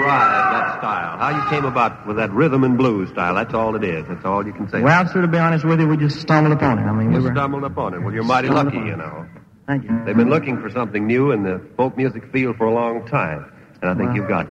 derived that style? How you came about with that rhythm and blues style? That's all it is. That's all you can say. Well, sir, to be honest with you, we just stumbled upon it. I mean, You stumbled upon it. Well, you're mighty lucky, you know. Thank you. They've been looking for something new in the folk music field for a long time, and I think you've got